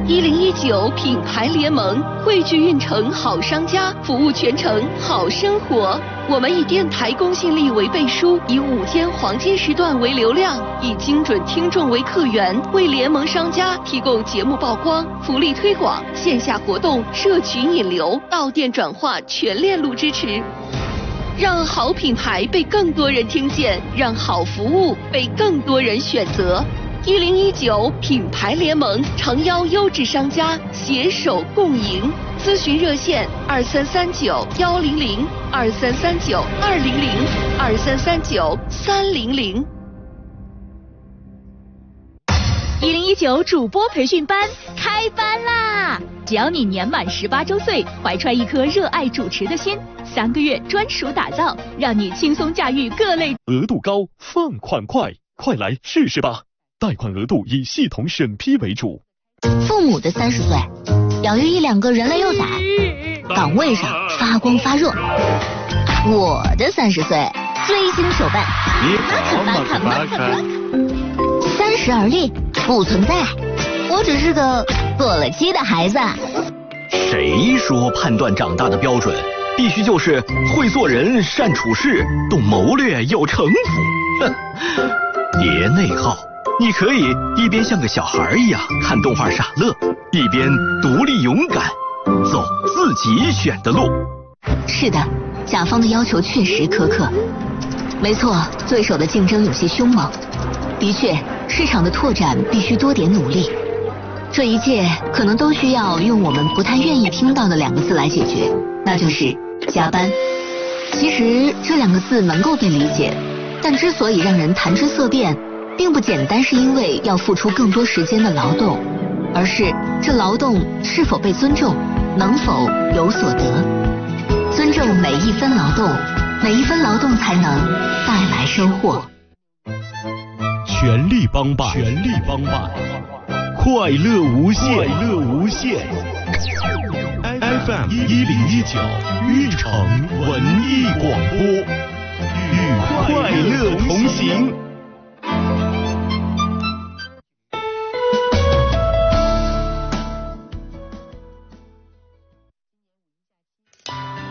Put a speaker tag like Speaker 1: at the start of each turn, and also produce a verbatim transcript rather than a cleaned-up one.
Speaker 1: 一零一九品牌联盟汇聚运城好商家，服务全城好生活。我们以电台公信力为背书，以午间黄金时段为流量，以精准听众为客源，为联盟商家提供节目曝光、福利推广、线下活动、社群引流、到店转化全链路支持。让好品牌被更多人听见，让好服务被更多人选择。一零一九品牌联盟诚邀优质商家携手共赢，咨询热线二三三九幺零零二三三九二零零二三三九三零零。
Speaker 2: 一零一九主播培训班开班啦！只要你年满十八周岁，怀揣一颗热爱主持的心，三个月专属打造，让你轻松驾驭各类。
Speaker 3: 额度高，放款快，快来试试吧！贷款额度以系统审批为主。
Speaker 4: 父母的三十岁，养育一两个人类幼崽，岗位上发光发热。我的三十岁，追星手办，
Speaker 5: 你好，马克马克。
Speaker 4: 三十而立，不存在。我只是个过了期的孩子。
Speaker 5: 谁说判断长大的标准必须就是会做人、善处事、懂谋略、有城府？哼，别内耗。你可以一边像个小孩一样看动画傻乐，一边独立勇敢，走自己选的路。
Speaker 4: 是的，甲方的要求确实苛刻。没错，对手的竞争有些凶猛。的确，市场的拓展必须多点努力。这一切可能都需要用我们不太愿意听到的两个字来解决，那就是加班。其实这两个字能够被理解，但之所以让人谈之色变，并不简单是因为要付出更多时间的劳动，而是这劳动是否被尊重，能否有所得。尊重每一分劳动，每一分劳动才能带来收获。
Speaker 3: 全力帮办，全力帮办，快乐无限，快乐无限。F M 一零一九运城文艺广播，与快乐同行。